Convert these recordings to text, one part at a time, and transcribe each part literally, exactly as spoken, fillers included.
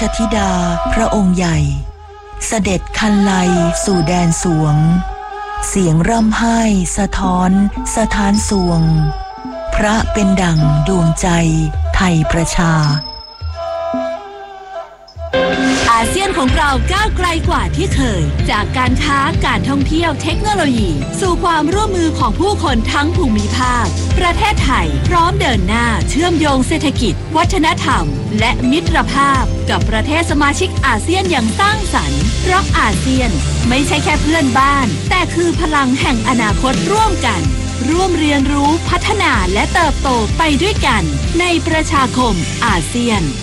ธิดาพระองค์ใหญ่เสด็จคันไลสู่แดนสวงเสียงร่ำไห้สะท้อนสถานสวงพระเป็นดั่งดวงใจไทยประชาอาเซียนของเราก้าวไกลกว่าที่เคยจากการค้าการท่องเที่ยวเทคโนโลยีสู่ความร่วมมือของผู้คนทั้งภูมิภาคประเทศไทยพร้อมเดินหน้าเชื่อมโยงเศรษฐกิจวัฒนธรรมและมิตรภาพกับประเทศสมาชิกอาเซียนอย่างสร้างสรรค์เพราะอาเซียนไม่ใช่แค่เพื่อนบ้านแต่คือพลังแห่งอนาคตร่วมกันร่วมเรียนรู้พัฒนาและเติบโตไปด้วยกันในประชาคมอาเซียน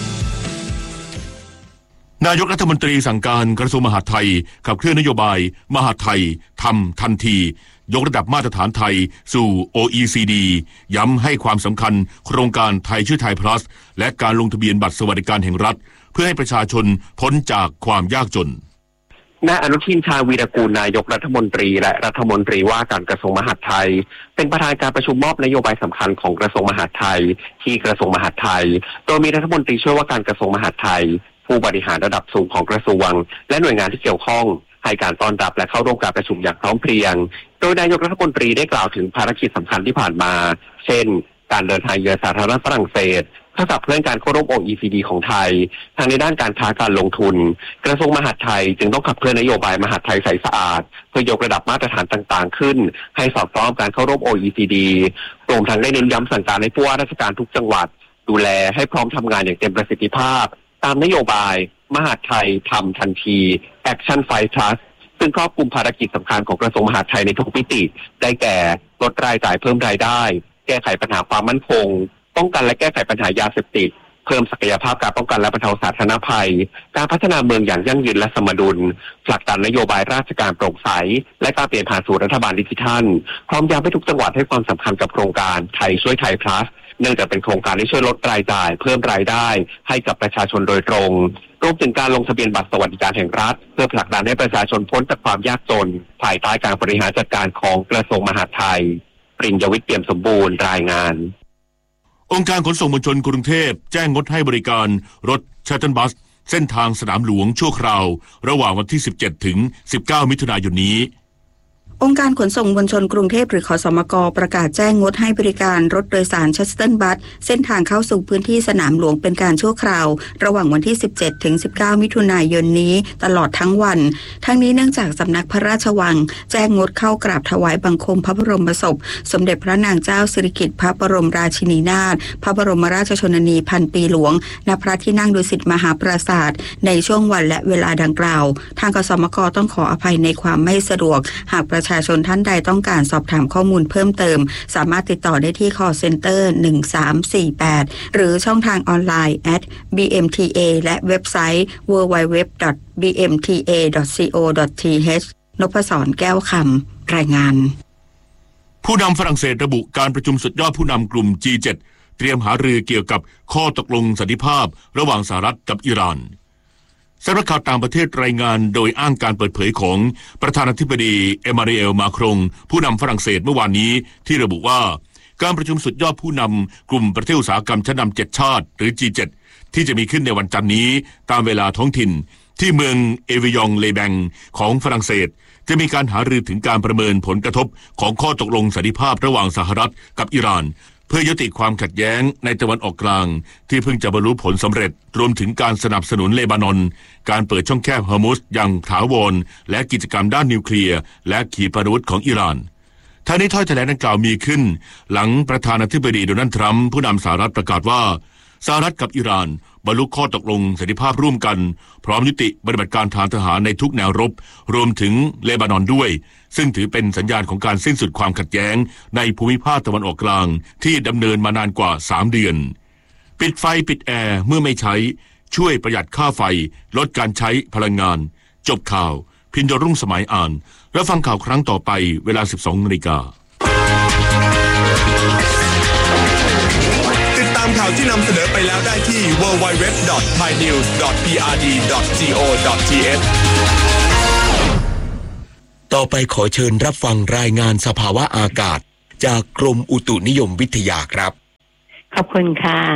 นายกรัฐมนตรีสั่งการกระทรวงมหาดไทยขับเคลื่อนนโยบายมหาดไทยทำทันทียกระดับมาตรฐานไทยสู่ โอ อี ซี ดี ย้ำให้ความสำคัญโครงการไทยชื่อไทย plus และการลงทะเบียนบัตรสวัสดิการแห่งรัฐเพื่อให้ประชาชนพ้นจากความยากจนนายอนุทินชาญวีรกูลนายกรัฐมนตรีและรัฐมนตรีว่าการกระทรวงมหาดไทยเป็นประธานการประชุมมอบนโยบายสำคัญของกระทรวงมหาดไทยที่กระทรวงมหาดไทยโดยมีรัฐมนตรีช่วยว่าการกระทรวงมหาดไทยผู้บริหารระดับสูงของกระทรวงและหน่วยงานที่เกี่ยวข้องให้การต้อนรับและเข้าร่วมการประชุมอย่างพร้อมเพรียงโดยนายกรัฐมนตรีได้กล่าวถึงภารกิจสำคัญที่ผ่านมาเช่นการเดินทางเยือนสาธารณรัฐฝรั่งเศสเพื่อขับเคลื่อนการเข้าร่วม โอ อี ซี ดี ของไทยทางในด้านการค้าการลงทุนกระทรวงมหาดไทยจึงต้องขับเคลื่อนนโยบายมหาดไทยใสสะอาดเพื่อยกระดับมาตรฐานต่างๆขึ้นให้สอดคล้องการเข้าร่วม โอ อี ซี ดี รวมทั้งได้เน้นย้ำสั่งการให้ผู้ว่าราชการทุกจังหวัดดูแลให้พร้อมทำงานอย่างเต็มประสิทธิภาพตามนโยบายมหาดไทยทำทันที Action Five Plus ซึ่งครอบคลุมภารกิจสำคัญของกระทรวงมหาดไทยในทุกมิติได้แก่ลดรายจ่ายเพิ่มรายได้แก้ไขปัญหาความมั่นคงป้องกันและแก้ไขปัญหายาเสพติดเพิ่มศักยภาพการป้องกันและบรรเทาสาธารณภัยการพัฒนาเมืองอย่างยั่งยืนและสมดุลผลักดันนโยบายราชการโปร่งใสและการเปลี่ยนผ่านสู่รัฐบาลดิจิทัลพร้อมย้ำให้ทุกจังหวัดให้ความสำคัญกับโครงการไทยช่วยไทย plus เนื่องจากเป็นโครงการที่ช่วยลดรายจ่ายเพิ่มรายได้ให้กับประชาชนโดยตรงรวมถึงการลงทะเบียนบัตรสวัสดิการแห่งรัฐเพื่อผลักดันให้ประชาชนพ้นจากความยากจนภายใต้การบริหารจัดการของกระทรวงมหาดไทยปริญญวิทย์เปี่ยมสมบูรณ์รายงานองค์การขนส่งมวลชนกรุงเทพแจ้งงดให้บริการรถชัตเทิลบัสเส้นทางสนามหลวงชั่วคราวระหว่างวันที่สิบเจ็ดถึงสิบเก้ามิถุนายนนี้องค์การขนส่งมวลชนกรุงเทพหรือขสมกประกาศแจ้งงดให้บริการรถโดยสารชัตเทิลบัสเส้นทางเข้าสู่พื้นที่สนามหลวงเป็นการชั่วคราวระหว่างวันที่สิบเจ็ดถึงสิบเก้ามิถุนายนนี้ตลอดทั้งวันทั้งนี้เนื่องจากสำนักพระราชวังแจ้งงดเข้ากราบถวายบังคมพระบรมศพสมเด็จพระนางเจ้าสิริกิติ์พระบรมราชินีนาถพระบรมราชชนนีพันปีหลวงณพระที่นั่งดุสิตมหาปราสาทในช่วงวันและเวลาดังกล่าวทางขสมกต้องขออภัยในความไม่สะดวกหากประชาชนท่านใดต้องการสอบถามข้อมูลเพิ่มเติมสามารถติดต่อได้ที่ call center หนึ่งสามสี่แปดหรือช่องทางออนไลน์ แอท บี เอ็ม ที เอ และเว็บไซต์ ดับเบิลยู ดับเบิลยู ดับเบิลยู ดอท บี เอ็ม ที เอ ดอท ซี โอ ดอท ที เอช นพศรแก้วคำรายงานผู้นำฝรั่งเศสระบุการประชุมสุดยอดผู้นำกลุ่ม จี เจ็ด เตรียมหารือเกี่ยวกับข้อตกลงสันติภาพระหว่างสหรัฐกับอิหร่านสำนักข่าวต่างประเทศรายงานโดยอ้างการเปิดเผยของประธานาธิบดีเอมานูเอลมาครงผู้นำฝรั่งเศสเมื่อวานนี้ที่ระบุว่าการประชุมสุดยอดผู้นำกลุ่มประเทศอุตสาหกรรมชั้นนำเจ็ดชาติหรือ จี เจ็ด ที่จะมีขึ้นในวันจันทร์นี้ตามเวลาท้องถิ่นที่เมืองเอวิยองเลแบงของฝรั่งเศสจะมีการหารือถึงการประเมินผลกระทบของข้อตกลงสันติภาพระหว่างสหรัฐกับอิหร่านเพื่อยุติความขัดแย้งในตะวันออกกลางที่เพิ่งจะบรรลุผลสำเร็จรวมถึงการสนับสนุนเลบานอนการเปิดช่องแคบฮอร์มุซอย่างถาวรและกิจกรรมด้านนิวเคลียร์และขีปนาวุธของอิหร่านทั้งนี้ถ้อยแถลงดังกล่าวมีขึ้นหลังประธานาธิบดีโดนัลด์ทรัมป์ผู้นำสหรัฐประกาศว่าสหรัฐกับอิหร่านบรรลุข้อตกลงสันติภาพร่วมกันพร้อมยุติปฏิบัติการทางทหารในทุกแนวรบรวมถึงเลบานอนด้วยซึ่งถือเป็นสัญญาณของการสิ้นสุดความขัดแย้งในภูมิภาคตะวันออกกลางที่ดำเนินมานานกว่าสามเดือนปิดไฟปิดแอร์เมื่อไม่ใช้ช่วยประหยัดค่าไฟลดการใช้พลังงานจบข่าวพินโยรุ่งสมัยอ่านแล้วฟังข่าวครั้งต่อไปเวลา สิบสองนาฬิกาติดตามข่าวที่นำเสนอไปแล้วได้ที่ ดับเบิลยู ดับเบิลยู ดับเบิลยู ดอท ไทยนิวส์ ดอท พี อาร์ ดี ดอท ซี โอ ดอท ที เอชต่อไปขอเชิญรับฟังรายงานสภาวะอากาศจากกรมอุตุนิยมวิทยาครับขอบคุณค่ะ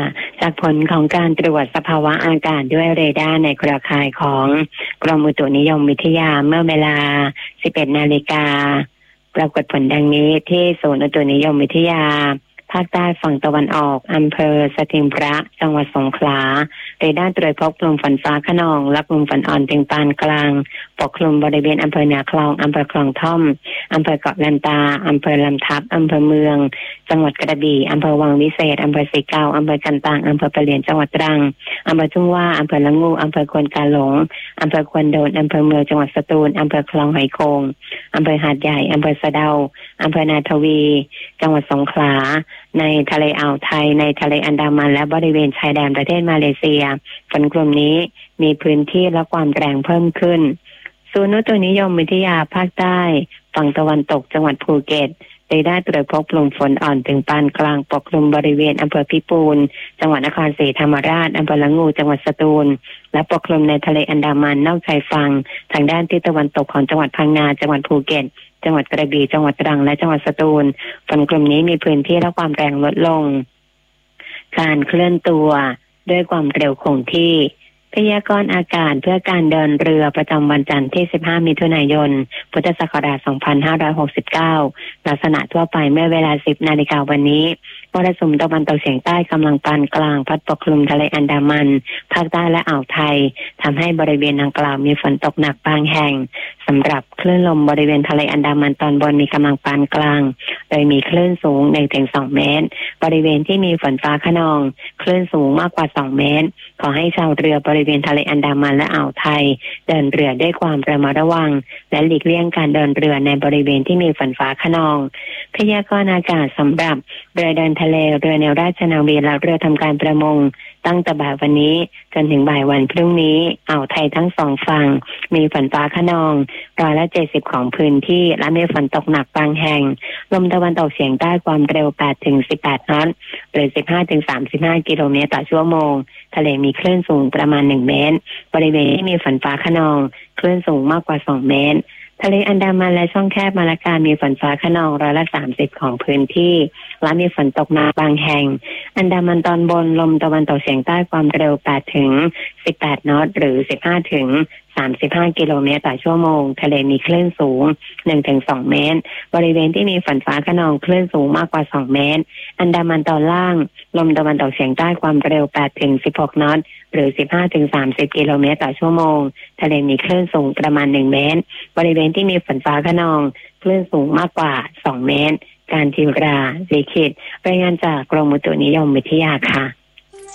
จากผลของการตรวจสภาวะอากาศด้วยเรดาร์ในเครือข่ายของกรมอุตุนิยมวิทยาเมื่อเวลา สิบเอ็ดนาฬิกาปรากฏผลดังนี้ที่ศูนย์อุตุนิยมวิทยาภาคใต้ฝั่งตะวันออกอำเภอสถิงพระจังหวัดสงขลาเรดาร์ตรวจพบกลุ่มฝนฟ้าคะนองและกลุ่มฝนอ่อนถึงปานกลางปกคลุมบริเวณอำเภอเหนือคลองอำเภอคลองท่อมอำเภอเกาะลันตาอำเภอลำทับอำเภอเมืองจังหวัดกระบี่อำเภอวังวิเศษอำเภอสีเกาอำเภอกันตังอำเภอปะเหลียนจังหวัดตรังอำเภอทุ่งว่าอำเภอละงูอำเภอควนกาหลงอำเภอควนโดนอำเภอเมืองจังหวัดสตูลอำเภอคลองหอยโขงอำเภอหาดใหญ่อำเภอสะเดาอำเภอนาทวีจังหวัดสงขลาในทะเลอ่าวไทยในทะเลอันดามันและบริเวณชายแดนประเทศมาเลเซียฝนกลุ่มนี้มีพื้นที่และความแรงเพิ่มขึ้นศูนย์อุตุนิยมวิทยาภาคใต้ฝั่งตะวันตกจังหวัดภูเก็ตได้ได้ตรวจพบกลุ่มฝนอ่อนถึงปานกลางปกคลุมบริเวณอำเภอพิปูนจังหวัดนครศรีธรรมราชอำเภอละงูจังหวัดสตูลและปกคลุมในทะเลอันดามันนอกชายฝั่งทางด้านทิศตะวันตกของจังหวัดพังงาจังหวัดภูเก็ตจังหวัดกระบี่จังหวัดตรังและจังหวัดสตูลฝนกลุ่มนี้มีพื้นที่และความแรงลดลงการเคลื่อนตัวด้วยความเร็วคงที่พยากรณ์อากาศเพื่อการเดินเรือประจำวันจันทร์ที่สิบห้ามิถุนายนพุทธศักราชสองพันห้าร้อยหกสิบเก้าลักษณะทั่วไปเมื่อเวลา สิบนาฬิกาวันนี้มรสุมตะวันตกเฉียงใต้กำลังปานกลางพัดปกคลุมทะเลอันดามันภาคใต้และอ่าวไทยทำให้บริเวณดังกล่าวมีฝนตกหนักบางแห่งสำหรับคลื่นลมบริเวณทะเลอันดามันตอนบนมีกำลังปานกลางโดยมีคลื่นสูง หนึ่งถึงสอง เมตรบริเวณที่มีฝนฟ้าคะนองคลื่นสูงมากกว่าสองเมตรขอให้ชาวเรือบริเวณทะเลอันดามันและอ่าวไทยเดินเรือด้วยความระมัดระวังและหลีกเลี่ยงการเดินเรือในบริเวณที่มีฝนฟ้าคะนองพยากรณ์อากาศสำหรับเรือเดินทะเลเรือแนวราชนาวีและเรือทำการประมงตั้งแต่บ่ายวันนี้จนถึงบ่ายวันพรุ่งนี้อ่าวไทยทั้งสองฝั่งมีฝนฟ้าคะนองร้อยละเจ็ดสิบของพื้นที่และมีฝนตกหนักบางแห่งลมตะวันตกเฉียงใต้ความเร็วแปดถึงสิบแปดนอตหรือ สิบห้าถึงสามสิบห้า กิโลเมตรต่อชั่วโมงทะเลมีคลื่นสูงประมาณหนึ่งเมตรบริเวณที่มีฝนฟ้าคะนองคลื่นสูงมากกว่าสองเมตรทะเลอันดามันและช่องแคบมาลากามีฝนฟ้าคะนองร้อยละสามสิบของพื้นที่และมีฝนตกหนักบางแห่งอันดามันตอนบนลมตะวันตกเฉียงใต้ความเร็วแปดถึงสิบแปดนอตหรือ สิบห้าถึงสามสิบห้า กิโลเมตรต่อชั่วโมงทะเลมีคลื่นสูง หนึ่งถึงสอง เมตรบริเวณที่มีฝนฟ้าคะนองคลื่นสูงมากกว่าสองเมตรอันดามันตอนล่างลมตะวันตกเฉียงใต้ความเร็วแปดถึงสิบหกนอตหรือ สิบห้าถึงสามสิบ กิโลเมตรต่อชั่วโมงทะเลมีคลื่นสูงประมาณหนึ่งเมตรบริเวณที่มีฝนฟ้าคะนองคลื่นสูงมากกว่าสองเมตรการทิวราลิขิตรายงานจากกรมอุตุนิยมวิทยาค่ะ